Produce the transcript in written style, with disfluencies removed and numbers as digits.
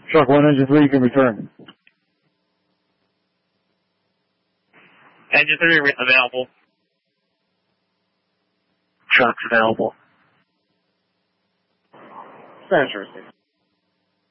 Truck 1, engine 3, you can return. Engine 3 available. Truck's available. Spanish Jersey.